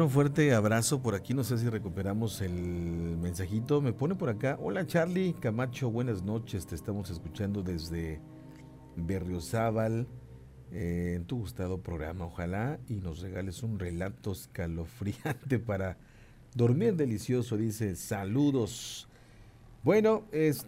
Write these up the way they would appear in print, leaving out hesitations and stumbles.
un fuerte abrazo por aquí, no sé si recuperamos el mensajito. Me pone por acá, hola Charlie Camacho, buenas noches, te estamos escuchando desde Berriozábal, en tu gustado programa. Ojalá y nos regales un relato escalofriante para dormir delicioso, dice, saludos. Bueno,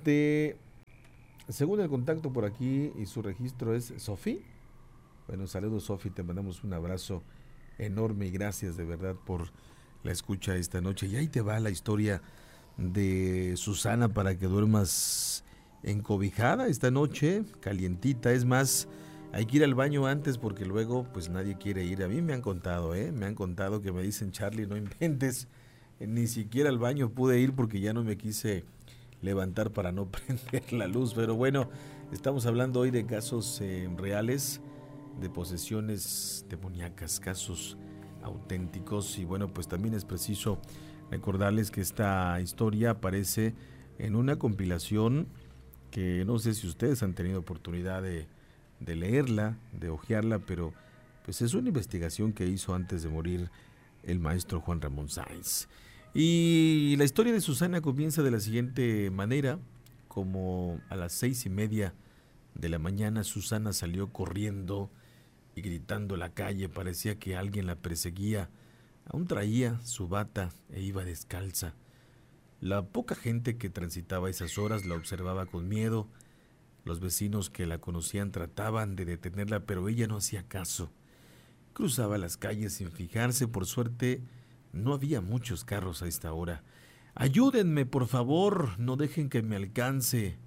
según el contacto por aquí y su registro es Sofi. Bueno, saludos Sofi, te mandamos un abrazo enorme y gracias de verdad por la escucha esta noche. Y ahí te va la historia de Susana para que duermas encobijada esta noche, calientita. Es más, hay que ir al baño antes porque luego pues nadie quiere ir. A mí me han contado, me han contado que me dicen, Charlie, no inventes, ni siquiera al baño pude ir porque ya no me quise levantar para no prender la luz. Pero bueno, estamos hablando hoy de casos reales, de posesiones demoníacas, casos auténticos. Y bueno, pues también es preciso recordarles que esta historia aparece en una compilación que no sé si ustedes han tenido oportunidad de leerla, de hojearla, pero pues es una investigación que hizo antes de morir el maestro Juan Ramón Sáenz. Y la historia de Susana comienza de la siguiente manera: como a las 6:30 de la mañana, Susana salió corriendo y gritando a la calle, parecía que alguien la perseguía. Aún traía su bata e iba descalza. La poca gente que transitaba esas horas la observaba con miedo. Los vecinos que la conocían trataban de detenerla, pero ella no hacía caso. Cruzaba las calles sin fijarse. Por suerte, no había muchos carros a esta hora. «Ayúdenme, por favor, no dejen que me alcance».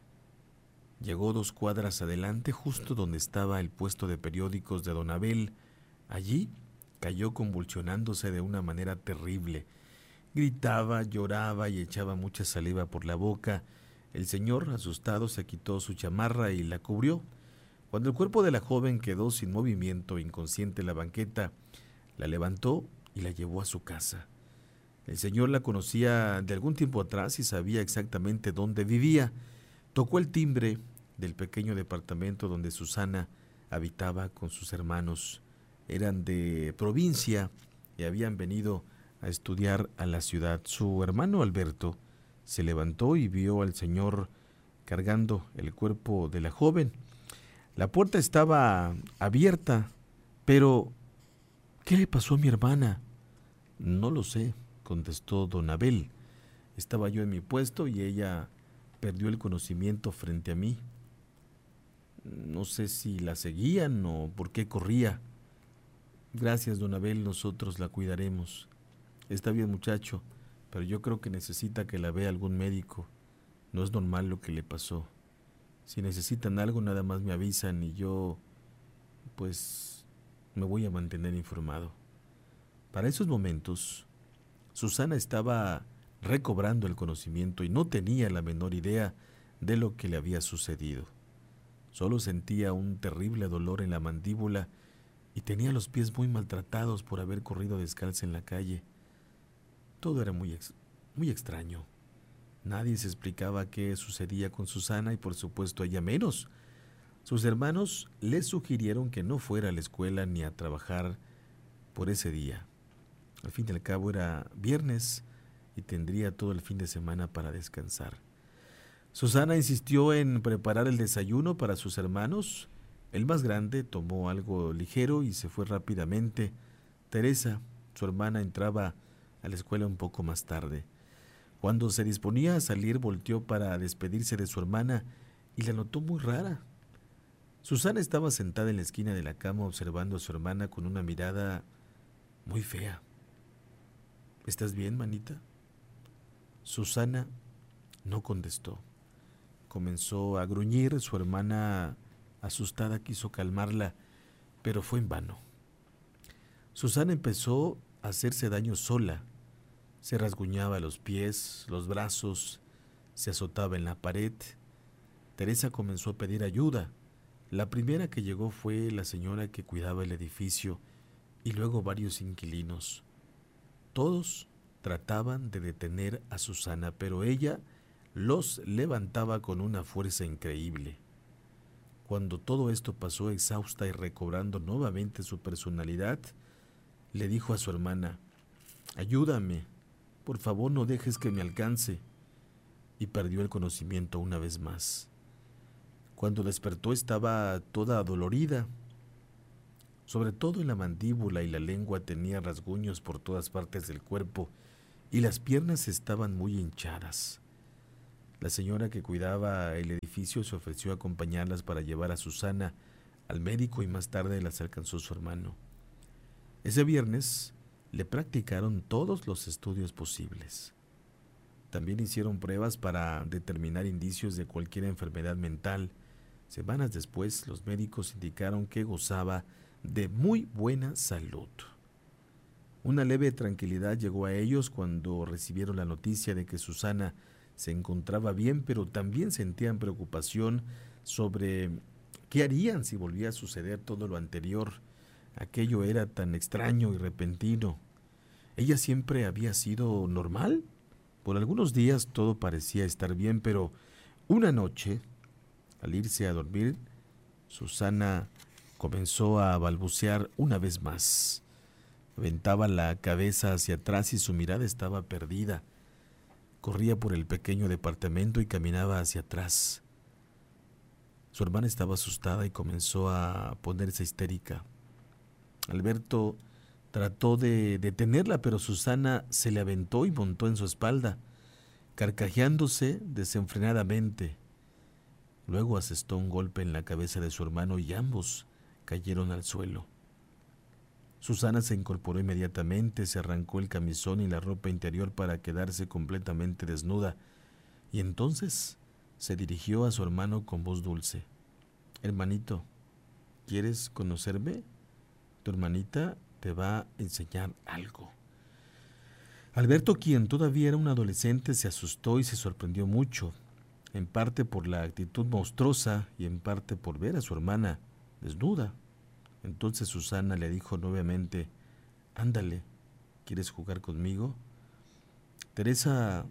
Llegó 2 cuadras adelante, justo donde estaba el puesto de periódicos de don Abel. Allí cayó convulsionándose de una manera terrible. Gritaba, lloraba y echaba mucha saliva por la boca. El señor, asustado, se quitó su chamarra y la cubrió. Cuando el cuerpo de la joven quedó sin movimiento, inconsciente en la banqueta, la levantó y la llevó a su casa. El señor la conocía de algún tiempo atrás y sabía exactamente dónde vivía. Tocó el timbre del pequeño departamento donde Susana habitaba con sus hermanos. Eran de provincia y habían venido a estudiar a la ciudad. Su hermano Alberto se levantó y vio al señor cargando el cuerpo de la joven. La puerta estaba abierta, pero ¿qué le pasó a mi hermana? No lo sé, contestó don Abel. Estaba yo en mi puesto y ella perdió el conocimiento frente a mí. No sé si la seguían o por qué corría. Gracias, don Abel, nosotros la cuidaremos. Está bien, muchacho, pero yo creo que necesita que la vea algún médico. No es normal lo que le pasó. Si necesitan algo, nada más me avisan y yo, pues, me voy a mantener informado. Para esos momentos, Susana estaba recobrando el conocimiento y no tenía la menor idea de lo que le había sucedido. Solo sentía un terrible dolor en la mandíbula y tenía los pies muy maltratados por haber corrido descalza en la calle. Todo era muy extraño. Nadie se explicaba qué sucedía con Susana y por supuesto ella menos. Sus hermanos le sugirieron que no fuera a la escuela ni a trabajar por ese día. Al fin y al cabo era viernes y tendría todo el fin de semana para descansar. Susana insistió en preparar el desayuno para sus hermanos. El más grande tomó algo ligero y se fue rápidamente. Teresa, su hermana, entraba a la escuela un poco más tarde. Cuando se disponía a salir, volteó para despedirse de su hermana y la notó muy rara. Susana estaba sentada en la esquina de la cama observando a su hermana con una mirada muy fea. ¿Estás bien, manita? Susana no contestó. Comenzó a gruñir. Su hermana, asustada, quiso calmarla, pero fue en vano. Susana empezó a hacerse daño sola. Se rasguñaba los pies, los brazos, se azotaba en la pared. Teresa comenzó a pedir ayuda. La primera que llegó fue la señora que cuidaba el edificio y luego varios inquilinos. Todos trataban de detener a Susana, pero ella los levantaba con una fuerza increíble. Cuando todo esto pasó, exhausta y recobrando nuevamente su personalidad, le dijo a su hermana: ayúdame, por favor no dejes que me alcance. Y perdió el conocimiento una vez más. Cuando despertó estaba toda adolorida, sobre todo en la mandíbula, y la lengua tenía rasguños por todas partes del cuerpo y las piernas estaban muy hinchadas. La señora que cuidaba el edificio se ofreció a acompañarlas para llevar a Susana al médico y más tarde las alcanzó su hermano. Ese viernes le practicaron todos los estudios posibles. También hicieron pruebas para determinar indicios de cualquier enfermedad mental. Semanas después, los médicos indicaron que gozaba de muy buena salud. Una leve tranquilidad llegó a ellos cuando recibieron la noticia de que Susana se encontraba bien, pero también sentían preocupación sobre qué harían si volvía a suceder todo lo anterior. Aquello era tan extraño y repentino. Ella siempre había sido normal. Por algunos días todo parecía estar bien, pero una noche, al irse a dormir, Susana comenzó a balbucear una vez más. Aventaba la cabeza hacia atrás y su mirada estaba perdida. Corría por el pequeño departamento y caminaba hacia atrás. Su hermana estaba asustada y comenzó a ponerse histérica. Alberto trató de detenerla, pero Susana se le aventó y montó en su espalda, carcajeándose desenfrenadamente. Luego asestó un golpe en la cabeza de su hermano y ambos cayeron al suelo. Susana se incorporó inmediatamente, se arrancó el camisón y la ropa interior para quedarse completamente desnuda, y entonces se dirigió a su hermano con voz dulce. «Hermanito, ¿quieres conocerme? Tu hermanita te va a enseñar algo». Alberto, quien todavía era un adolescente, se asustó y se sorprendió mucho, en parte por la actitud monstruosa y en parte por ver a su hermana desnuda. Entonces Susana le dijo nuevamente: «Ándale, ¿quieres jugar conmigo?». Teresa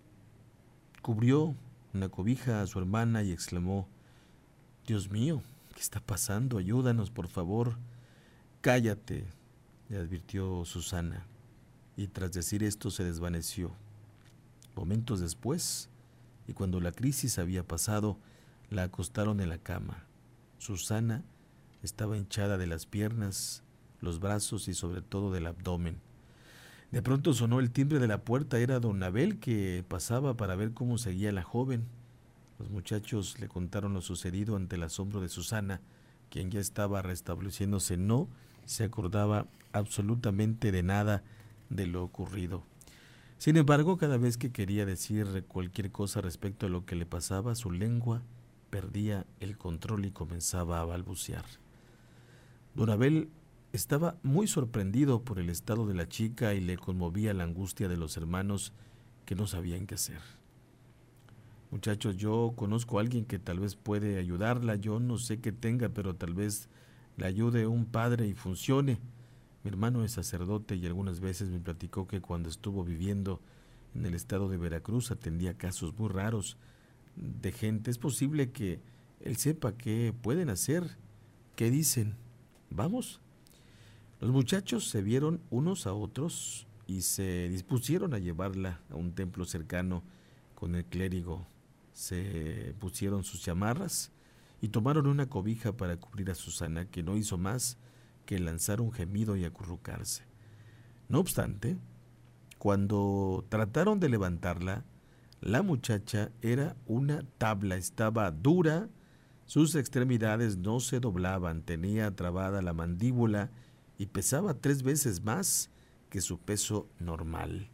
cubrió una cobija a su hermana y exclamó: «Dios mío, ¿qué está pasando? Ayúdanos, por favor». «Cállate», le advirtió Susana, y tras decir esto se desvaneció. Momentos después, y cuando la crisis había pasado, la acostaron en la cama. Susana estaba hinchada de las piernas, los brazos y sobre todo del abdomen. De pronto sonó el timbre de la puerta. Era don Abel, que pasaba para ver cómo seguía la joven. Los muchachos le contaron lo sucedido ante el asombro de Susana, quien ya estaba restableciéndose. No se acordaba absolutamente de nada de lo ocurrido. Sin embargo, cada vez que quería decir cualquier cosa respecto a lo que le pasaba, su lengua perdía el control y comenzaba a balbucear. Don Abel estaba muy sorprendido por el estado de la chica y le conmovía la angustia de los hermanos, que no sabían qué hacer. «Muchachos, yo conozco a alguien que tal vez puede ayudarla. Yo no sé qué tenga, pero tal vez le ayude un padre y funcione. Mi hermano es sacerdote y algunas veces me platicó que cuando estuvo viviendo en el estado de Veracruz atendía casos muy raros de gente. Es posible que él sepa qué pueden hacer. ¿Qué dicen? ¿Vamos?». Los muchachos se vieron unos a otros y se dispusieron a llevarla a un templo cercano con el clérigo. Se pusieron sus chamarras y tomaron una cobija para cubrir a Susana, que no hizo más que lanzar un gemido y acurrucarse. No obstante, cuando trataron de levantarla, la muchacha era una tabla, estaba dura, sus extremidades no se doblaban, tenía trabada la mandíbula y pesaba 3 veces más que su peso normal.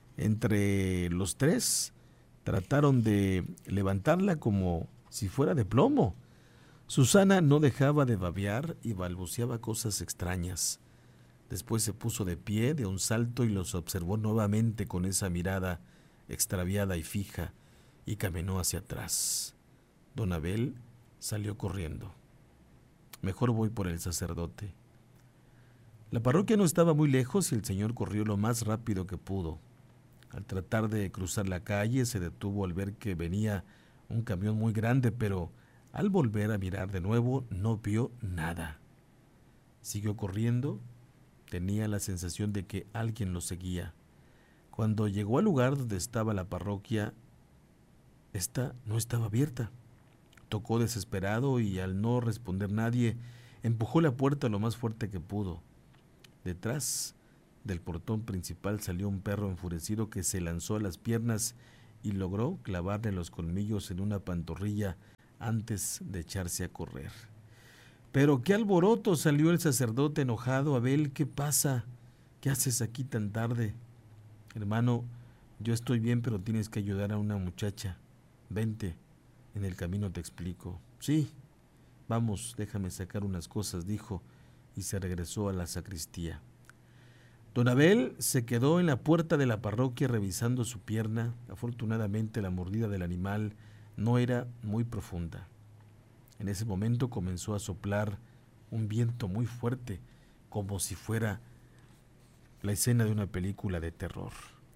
Entre los tres trataron de levantarla como si fuera de plomo. Susana no dejaba de babear y balbuceaba cosas extrañas. Después se puso de pie de un salto y los observó nuevamente con esa mirada extraviada y fija, y caminó hacia atrás. Don Abel salió corriendo. «Mejor voy por el sacerdote». La parroquia no estaba muy lejos y el señor corrió lo más rápido que pudo. Al tratar de cruzar la calle se detuvo al ver que venía un camión muy grande, pero al volver a mirar de nuevo no vio nada. Siguió corriendo. Tenía la sensación de que alguien lo seguía. Cuando llegó al lugar donde estaba la parroquia, esta no estaba abierta. Tocó desesperado y al no responder nadie, empujó la puerta lo más fuerte que pudo. Detrás del portón principal salió un perro enfurecido que se lanzó a las piernas y logró clavarle los colmillos en una pantorrilla antes de echarse a correr. Pero qué alboroto, salió el sacerdote enojado. Abel, ¿qué pasa? ¿Qué haces aquí tan tarde? Hermano, yo estoy bien, pero tienes que ayudar a una muchacha. Vente, en el camino te explico. Sí, vamos, déjame sacar unas cosas, dijo, y se regresó a la sacristía. Don Abel se quedó en la puerta de la parroquia revisando su pierna. Afortunadamente la mordida del animal no era muy profunda. En ese momento comenzó a soplar un viento muy fuerte, como si fuera la escena de una película de terror.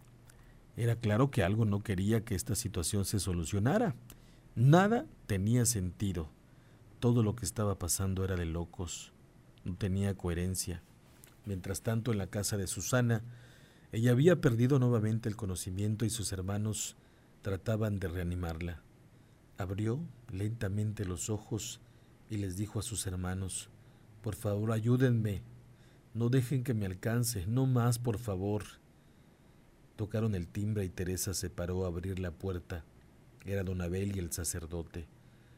Era claro que algo no quería que esta situación se solucionara. Nada tenía sentido. Todo lo que estaba pasando era de locos. No tenía coherencia. Mientras tanto, en la casa de Susana, ella había perdido nuevamente el conocimiento y sus hermanos trataban de reanimarla. Abrió lentamente los ojos y les dijo a sus hermanos: por favor, ayúdenme, no dejen que me alcance, no más, por favor. Tocaron el timbre y Teresa se paró a abrir la puerta. Era don Abel y el sacerdote.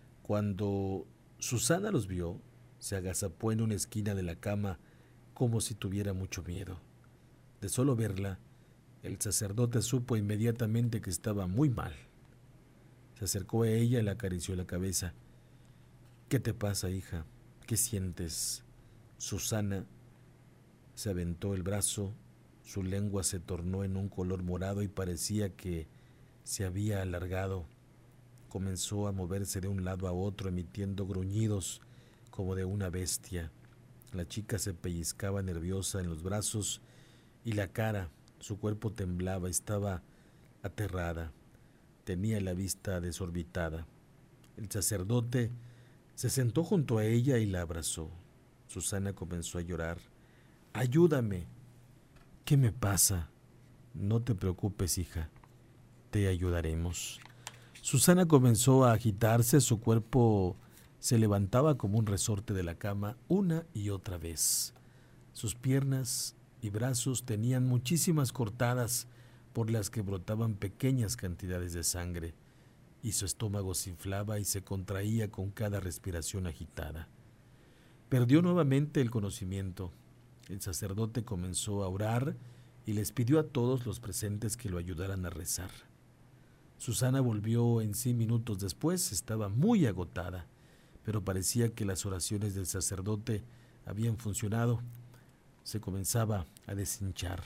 Cuando Susana los vio, se agazapó en una esquina de la cama como si tuviera mucho miedo. De solo verla, el sacerdote supo inmediatamente que estaba muy mal. Se acercó a ella y le acarició la cabeza. ¿Qué te pasa, hija? ¿Qué sientes? Susana se aventó el brazo, su lengua se tornó en un color morado y parecía que se había alargado. Comenzó a moverse de un lado a otro emitiendo gruñidos como de una bestia. La chica se pellizcaba nerviosa en los brazos y la cara, su cuerpo temblaba, estaba aterrada, tenía la vista desorbitada. El sacerdote se sentó junto a ella y la abrazó. Susana comenzó a llorar. Ayúdame. ¿Qué me pasa? No te preocupes, hija, te ayudaremos. Susana comenzó a agitarse, su cuerpo se levantaba como un resorte de la cama una y otra vez. Sus piernas y brazos tenían muchísimas cortadas por las que brotaban pequeñas cantidades de sangre, y su estómago se inflaba y se contraía con cada respiración agitada. Perdió nuevamente el conocimiento. El sacerdote comenzó a orar y les pidió a todos los presentes que lo ayudaran a rezar. Susana volvió en sí minutos después, estaba muy agotada, pero parecía que las oraciones del sacerdote habían funcionado. Se comenzaba a deshinchar.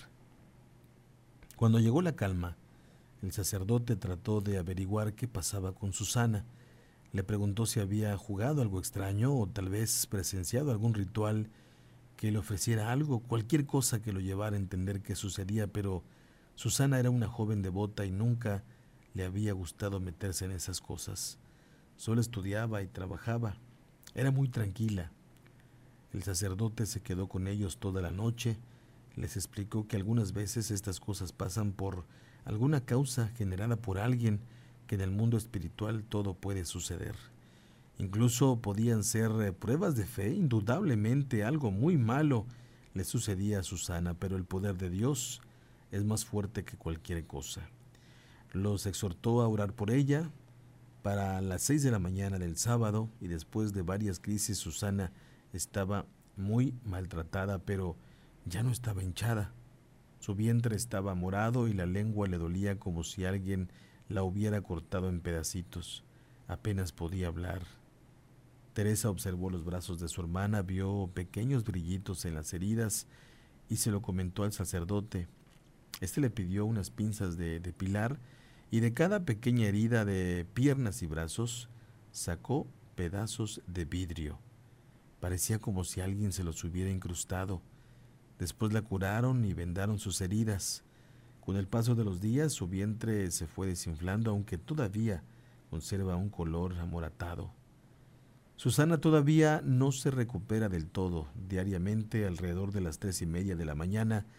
Cuando llegó la calma, el sacerdote trató de averiguar qué pasaba con Susana. Le preguntó si había jugado algo extraño o tal vez presenciado algún ritual que le ofreciera algo, cualquier cosa que lo llevara a entender qué sucedía, pero Susana era una joven devota y nunca le había gustado meterse en esas cosas. Solo estudiaba y trabajaba. Era muy tranquila. El sacerdote se quedó con ellos toda la noche. Les explicó que algunas veces estas cosas pasan por alguna causa generada por alguien, que en el mundo espiritual todo puede suceder. Incluso podían ser pruebas de fe. Indudablemente algo muy malo le sucedía a Susana, pero el poder de Dios es más fuerte que cualquier cosa. Los exhortó a orar por ella. Para las 6 de la mañana del sábado, y después de varias crisis, Susana estaba muy maltratada, pero ya no estaba hinchada. Su vientre estaba morado y la lengua le dolía como si alguien la hubiera cortado en pedacitos. Apenas podía hablar. Teresa observó los brazos de su hermana, vio pequeños brillitos en las heridas y se lo comentó al sacerdote. Este le pidió unas pinzas de depilar y de cada pequeña herida de piernas y brazos sacó pedazos de vidrio. Parecía como si alguien se los hubiera incrustado. Después la curaron y vendaron sus heridas. Con el paso de los días su vientre se fue desinflando, aunque todavía conserva un color amoratado. Susana todavía no se recupera del todo. Diariamente, alrededor de las 3:30 de la mañana,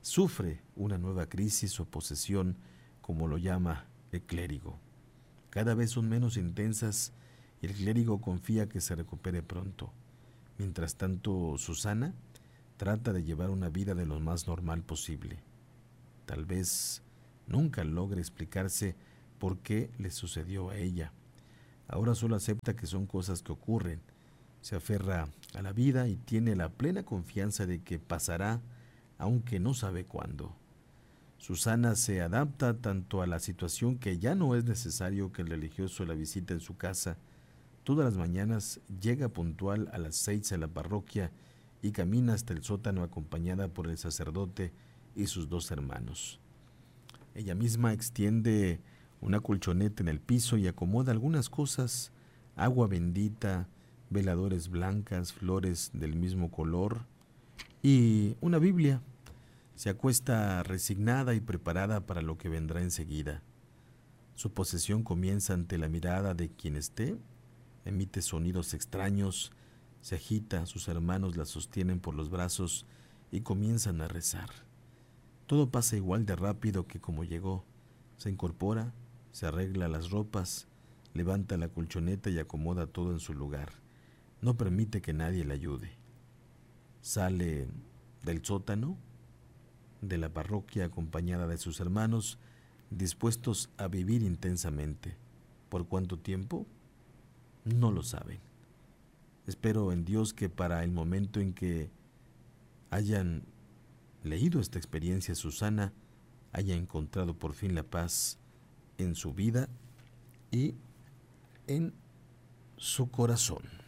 sufre una nueva crisis o posesión, como lo llama el clérigo. Cada vez son menos intensas y el clérigo confía que se recupere pronto. Mientras tanto, Susana trata de llevar una vida de lo más normal posible. Tal vez nunca logre explicarse por qué le sucedió a ella. Ahora solo acepta que son cosas que ocurren. Se aferra a la vida y tiene la plena confianza de que pasará, aunque no sabe cuándo. Susana se adapta tanto a la situación que ya no es necesario que el religioso la visite en su casa. Todas las mañanas llega puntual a las 6 a la parroquia y camina hasta el sótano acompañada por el sacerdote y sus 2 hermanos. Ella misma extiende una colchoneta en el piso y acomoda algunas cosas: agua bendita, veladores blancas, flores del mismo color y una Biblia. Se acuesta resignada y preparada para lo que vendrá enseguida. Su posesión comienza ante la mirada de quien esté, emite sonidos extraños, se agita, sus hermanos la sostienen por los brazos y comienzan a rezar. Todo pasa igual de rápido que como llegó. Se incorpora, se arregla las ropas, levanta la colchoneta y acomoda todo en su lugar. No permite que nadie la ayude. Sale del sótano de la parroquia acompañada de sus hermanos, dispuestos a vivir intensamente. ¿Por cuánto tiempo? No lo saben. Espero en Dios que para el momento en que hayan leído esta experiencia, Susana haya encontrado por fin la paz en su vida y en su corazón.